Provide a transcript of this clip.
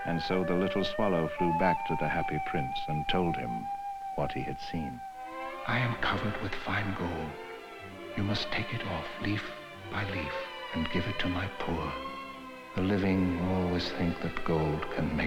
And so the little swallow flew back to the happy prince and told him what he had seen. I am covered with fine gold. You must take it off leaf by leaf and give it to my poor. The living always think that gold can make